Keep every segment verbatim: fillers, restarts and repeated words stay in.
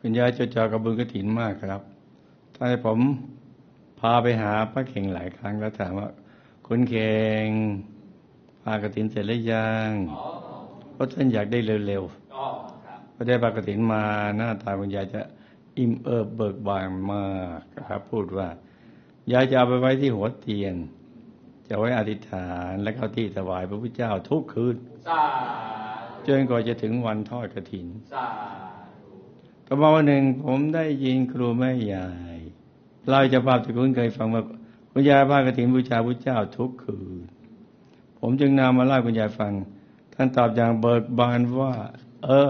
คุณยายจดจ่อกับบุญกฐินมากครับตอนนี้ผมพาไปหาพระเข่งหลายครั้งแล้วถามว่าคุณเข่งพากฐินเสร็จหรือยังเพราะท่านอยากได้เร็วๆพอได้พากฐินมาหน้าตาคุณยายจะอิ่มเอิบเบิกบานมากครับพูดว่ายายจะเอาไปไว้ที่หัวเตียงจะไว้อธิษฐานและเข้าที่ถวายพระพุทธเจ้าทุกคืนจนกว่าจะถึงวันทอดกฐินต่อมาวันหนึ่งผมได้ยินครูแม่ยายเล่าจะภาพที่คุณเคยฟังว่าคุณยายพากฐินบูชาพระเจ้าทุกคืนผมจึงนำมาเล่าคุณยายฟังท่านตอบอย่างเบิกบานว่าเออ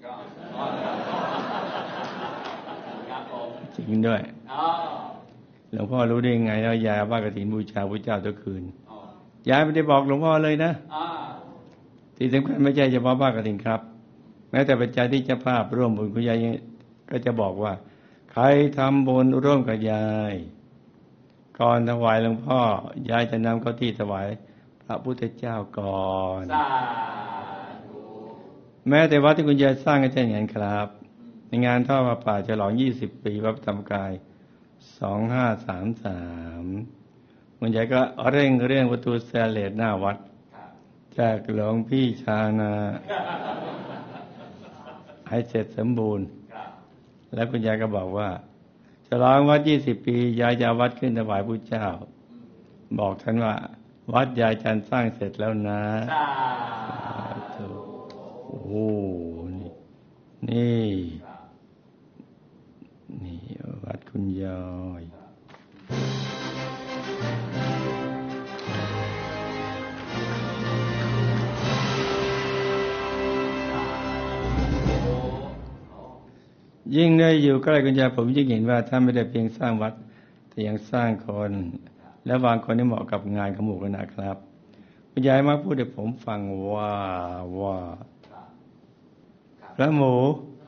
จริงด้วยหลวงพ่อรู้ได้ยังไงว่ายายพากฐินบูชาพระเจ้าทุกคืนยายไม่ได้บอกหลวงพ่อเลยนะที่สำคัญไม่ใช่เฉพาะพากฐินครับแม้แต่ปัจจัยที่เจ้าภาพร่วมบุญคุณยายก็จะบอกว่าใครทำบุญร่วมกับยายก่อนถวายหลวงพ่อยายจะนำเข้าที่ถวายพระพุทธเจ้าก่อนแม้แต่วัดที่คุณยายสร้างก็เช่นกันครับในงานทอดผ้าป่าฉลองยี่สิบปีวัดธรรมกายสองห้าสามสามคุณยายก็เร่งเรื่องประตูแซเลตหน้าวัดจากหลวงพี่ชานาให้เสร็จสมบูรณ์แล้วคุณยายก็บอกว่าฉลองวัดยี่สิบปียายจะวัดขึ้นถวายพระเจ้าบอกท่านว่าวัดยายจันสร้างเสร็จแล้วนะโอ้โหนี่นี่วัดคุณยายยิ่งได้อยู่ใกล้คุณยายผมยิ่งเห็นว่าท่านไม่ได้เพียงสร้างวัดแต่ยังสร้างคนและบางคนที่เหมาะกับงานขมุกนะครับคุณยายมาพูดให้ผมฟังว่าว่าพระหมู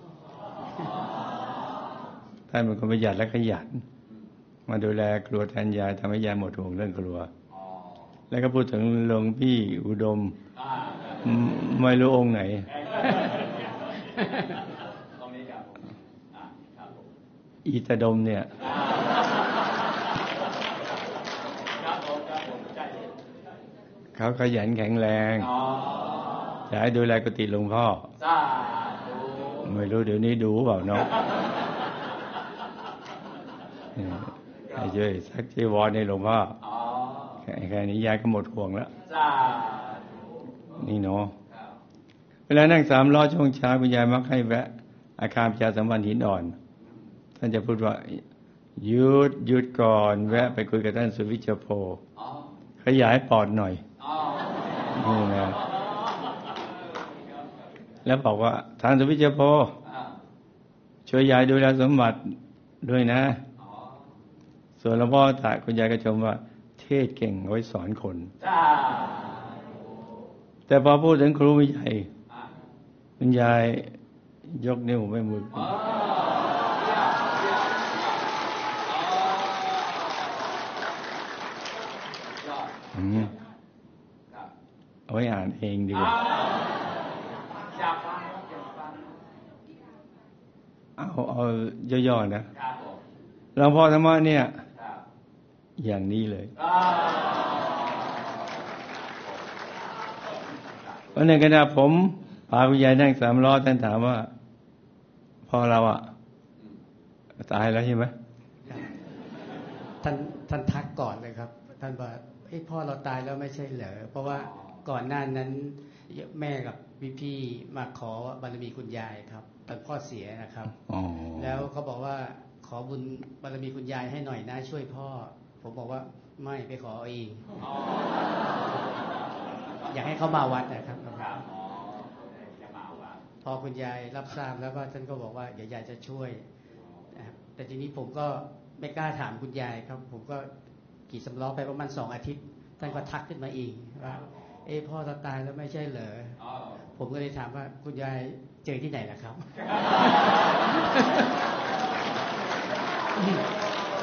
ท่านเป็นคนประหยัดและขยันมาดูแลครัวแทนยายทำให้ยายหมดห่วงเรื่องครัวแล้วก็พูดถึงหลวงพี่อุดมไม่รู้องค์ไหนอีตาดมเนี่ยเขาขยันแข็งแรงอยากให้ดูแลกุฏิหลวงพ่อไม่รู้เดี๋ยวนี้ดูเปล่าเนาะให้ช่วยซักจีวรให้หลวงพ่อแค่นี้ยายก็หมดห่วงแล้วนี่เนาะเวลานั่งสามล้อช่วงเช้าคุณยายมักให้แวะอาคารประชาสัมพันธ์หินอ่อนท่านจะพูดว่าหยุดหยุดก่อนแวะไปคุยกับท่านสุวิชโภขยายปอดหน่อยนี่นะแล้วบอกว่าท่านสุวิชโภช่วยยายดูแลสมบัติด้วยนะส่วนหลวงพ่อตาคุณยายก็ชมว่าเทศเก่งไว้สอนคนแต่พอพูดถึงครูใหญ่คุณยายยกนิ้วไม่มือเอาไว้อ่านเองดีกว่าเอาเอาย่อๆนะหลวงพ่อธรรมะเนี่ยอย่างนี้เลยวันหนึ่งขณะผมพาคุณยายนั่งสามล้อท่านถามว่าพ่อเราอ่ะตายแล้วใช่ไหมท่านท่านทักก่อนเลยครับท่านบอกไอ้พ่อเราตายแล้วไม่ใช่เหรอเพราะว่าก่อนหน้านั้นแม่กับพี่ๆมาขอบารมีคุณยายครับตอนพ่อเสียนะครับแล้วเขาบอกว่าขอบุญบารมีคุณยายให้หน่อยนะช่วยพ่อผมบอกว่าไม่ไปขอเองอยากให้เขามาวัดนะครับพอคุณยายรับทราบแล้วก็ท่านก็บอกว่าเดี๋ยวยายจะช่วยแต่ทีนี้ผมก็ไม่กล้าถามคุณยายครับผมก็ขี่สำล้อไปประมาณสองอาทิตย์ท่านก็ทักขึ้นมาเองว่าเอ้พ่อตายแล้วไม่ใช่เหรอผมก็เลยถามว่าคุณยายเจอที่ไหนล่ะครับ